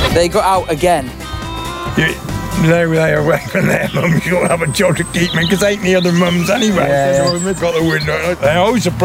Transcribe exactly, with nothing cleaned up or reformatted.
They got out again. You, they were they away from their mums. You'll have a job to keep me because ain't the other mums anyway. Yeah, So yeah. they've got the window. They're always surprised.